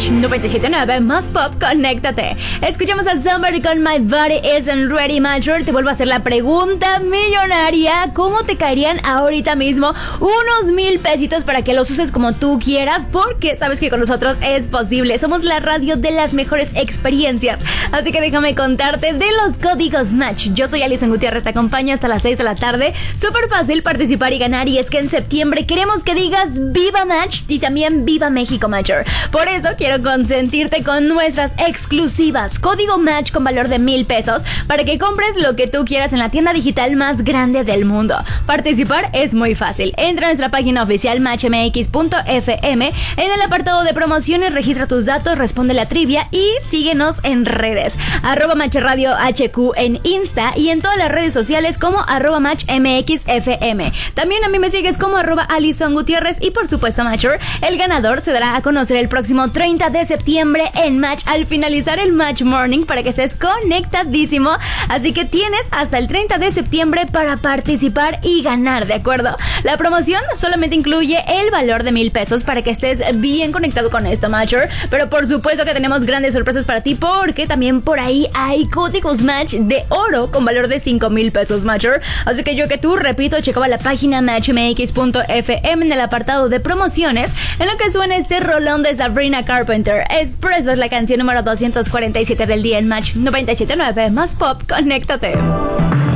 Match 97.9 más pop, conéctate. Escuchamos a Somebody con My Body Isn't Ready, Major. Te vuelvo a hacer la pregunta millonaria. ¿Cómo te caerían ahorita mismo unos 1,000 pesitos para que los uses como tú quieras? Porque sabes que con nosotros es posible. Somos la radio de las mejores experiencias. Así que déjame contarte de los códigos Match. Yo soy Alison Gutiérrez, te acompaño hasta las 6 de la tarde. Súper fácil participar y ganar. Y es que en septiembre queremos que digas Viva Match y también Viva México, Matcher. Por eso quiero consentirte con nuestras exclusivas. Código Match con valor de 1,000 pesos para que compres lo que tú quieras en la tienda digital más grande del mundo. Participar es muy fácil. Entra a nuestra página oficial matchmx.fm. En el apartado de promociones registra tus datos, responde la trivia y síguenos en redes. @matchradiohq en Insta y en todas las redes sociales como @matchmxfm. También a mí me sigues como @Alison Gutiérrez y por supuesto, Matcher, el ganador se dará a conocer el próximo 30 de septiembre en Match al finalizar el Match Morning para que estés conectadísimo. Así que tienes hasta el 30 de septiembre para participar y ganar, ¿de acuerdo? La promoción solamente incluye el valor de 1,000 pesos para que estés bien conectado con esto, Matcher. Pero por supuesto que tenemos grandes sorpresas para ti porque también por ahí hay códigos Match de oro con valor de 5,000 pesos, Matcher. Así que yo que tú, repito, checaba la página matchmx.fm en el apartado de promociones en lo que suena este rolón de Sabrina Carpenter. Espresso es la canción número 247 del día en Match 97.9 más pop, conéctate.